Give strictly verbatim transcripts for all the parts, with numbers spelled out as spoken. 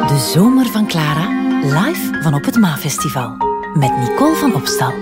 De zomer van Clara, live van op het Maafestival. Met Nicole van Opstal.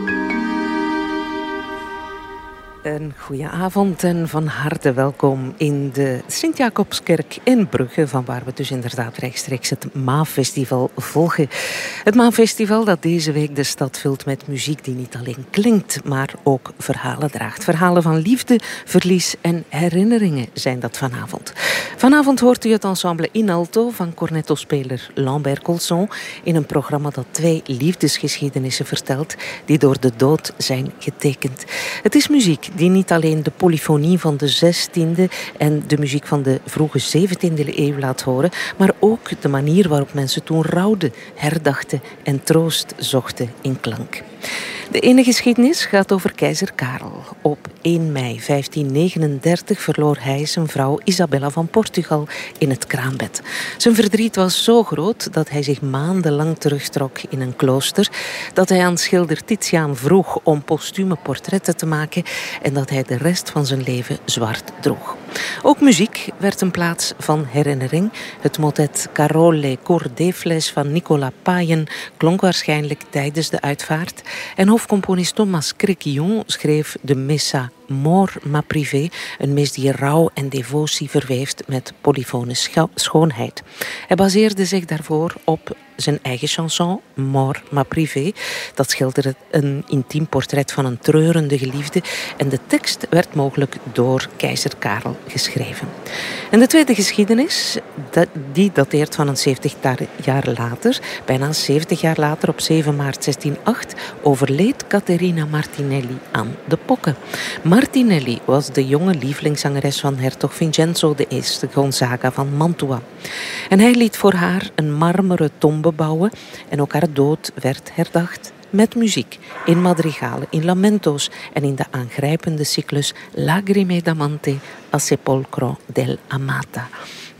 Een goede avond en van harte welkom in de Sint-Jacobskerk in Brugge, van waar we dus inderdaad rechtstreeks het Maafestival volgen. Het Maafestival dat deze week de stad vult met muziek die niet alleen klinkt, maar ook verhalen draagt. Verhalen van liefde, verlies en herinneringen zijn dat vanavond. Vanavond hoort u het ensemble In Alto van cornettospeler Lambert Colson in een programma dat twee liefdesgeschiedenissen vertelt die door de dood zijn getekend. Het is muziek die niet alleen de polyfonie van de zestiende en de muziek van de vroege zeventiende eeuw laat horen, maar ook de manier waarop mensen toen rouwden, herdachten en troost zochten in klank. De ene geschiedenis gaat over keizer Karel. Op één mei vijftien negenendertig verloor hij zijn vrouw Isabella van Portugal in het kraambed. Zijn verdriet was zo groot dat hij zich maandenlang terugtrok in een klooster, dat hij aan schilder Titiaan vroeg om postume portretten te maken en dat hij de rest van zijn leven zwart droeg. Ook muziek werd een plaats van herinnering. Het motet Carole Cour des Flèches van Nicolas Payen klonk waarschijnlijk tijdens de uitvaart. En hoofdcomponist Thomas Créquillon schreef de Messa Mort ma privé, een mis die rouw en devotie verweeft met polyfone scho- schoonheid. Hij baseerde zich daarvoor op zijn eigen chanson, Mort ma privé. Dat schilderde een intiem portret van een treurende geliefde en de tekst werd mogelijk door keizer Karel geschreven. En de tweede geschiedenis, die dateert van een zeventig jaar later. Bijna zeventig jaar later, op zeven maart zestienhonderdacht, overleed Caterina Martinelli aan de pokken. Martinelli was de jonge lievelingszangeres van hertog Vincenzo de Eerste Gonzaga van Mantua. En hij liet voor haar een marmeren tombe bouwen en ook haar dood werd herdacht met muziek, in madrigalen, in lamento's en in de aangrijpende cyclus Lagrime d'amante al sepolcro del amata.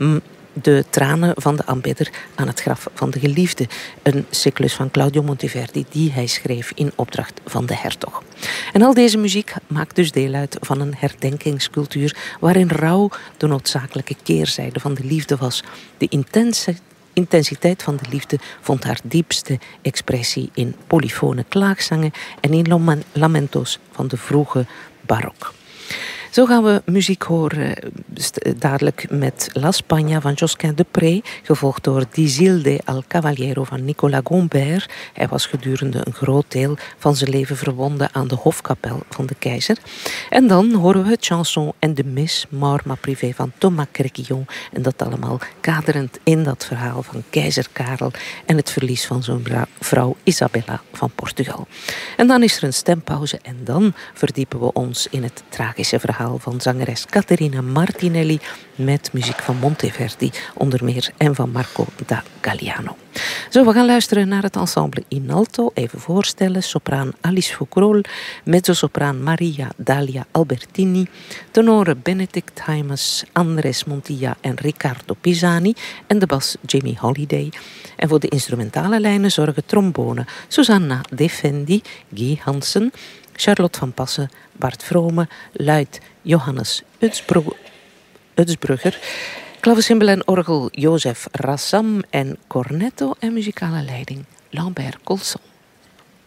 De tranen van de aanbidder aan het graf van de geliefde. Een cyclus van Claudio Monteverdi die hij schreef in opdracht van de hertog. En al deze muziek maakt dus deel uit van een herdenkingscultuur waarin rouw de noodzakelijke keerzijde van de liefde was. De intense intensiteit van de liefde vond haar diepste expressie in polyfone klaagzangen en in lamento's van de vroege barok. Zo gaan we muziek horen dadelijk met La Spagna van Josquin de Pré, gevolgd door D'Isilde al Cavaliero van Nicolas Gombert. Hij was gedurende een groot deel van zijn leven verbonden aan de hofkapel van de keizer. En dan horen we het chanson en de mis Mort ma privé van Thomas Créquillon. En dat allemaal kaderend in dat verhaal van keizer Karel en het verlies van zijn vrouw Isabella van Portugal. En dan is er een stempauze en dan verdiepen we ons in het tragische verhaal van zangeres Caterina Martinelli met muziek van Monteverdi onder meer en van Marco da Galliano. Zo, we gaan luisteren naar het ensemble In Alto. Even voorstellen, sopraan Alice Foucault, mezzosopraan Maria Dalia Albertini, tenoren Benedict Hymas, Andres Montilla en Riccardo Pisani en de bas Jamie Holiday. En voor de instrumentale lijnen zorgen trombone Susanna Defendi, Guy Hansen, Charlotte van Passen, Bart Vrome, luid Johannes Utsbro- Utsbrugger, klavecimbal en orgel Jozef Rassam en cornetto en muzikale leiding Lambert Colson.